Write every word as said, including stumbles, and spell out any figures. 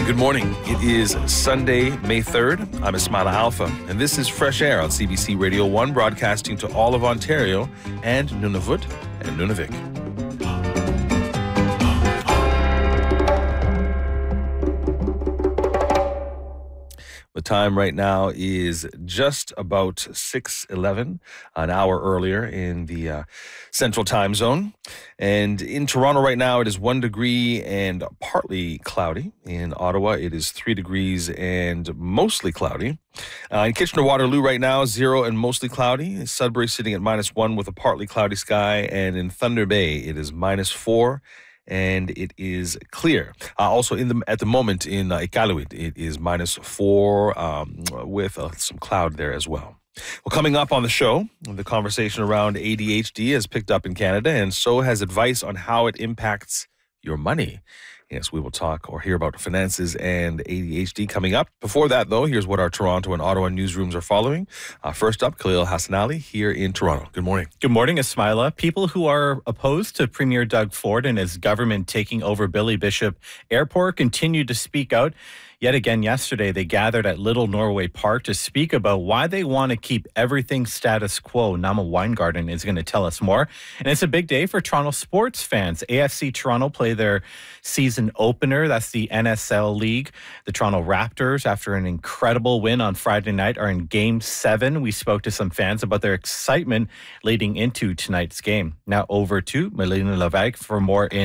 Good morning. It is Sunday, May third. I'm Ismaila Alpha, and this is Fresh Air on C B C Radio one, broadcasting to all of Ontario and Nunavut and Nunavik. The time right now is just about six eleven, an hour earlier in the uh, Central Time Zone. And in Toronto right now, it is one degree and partly cloudy. In Ottawa, it is three degrees and mostly cloudy. Uh, in Kitchener-Waterloo right now, zero and mostly cloudy. Sudbury sitting at minus one with a partly cloudy sky. And in Thunder Bay, it is minus four. And it is clear. Uh, also, in the at the moment in uh, Iqaluit, it is minus four um, with uh, some cloud there as well. Well, coming up on the show, the conversation around A D H D has picked up in Canada, and so has advice on how it impacts your money. Yes, we will talk or hear about finances and A D H D coming up. Before that, though, here's what our Toronto and Ottawa newsrooms are following. Uh, first up, Khalil Hassanali here in Toronto. Good morning. Good morning, Ismaila. People who are opposed to Premier Doug Ford and his government taking over Billy Bishop Airport continue to speak out. Yet again yesterday, they gathered at Little Norway Park to speak about why they want to keep everything status quo. Nama Weingarten is going to tell us more. And it's a big day for Toronto sports fans. A F C Toronto play their season opener. That's the N S L League. The Toronto Raptors, after an incredible win on Friday night, are in Game seven. We spoke to some fans about their excitement leading into tonight's game. Now over to Melina Levesque for more in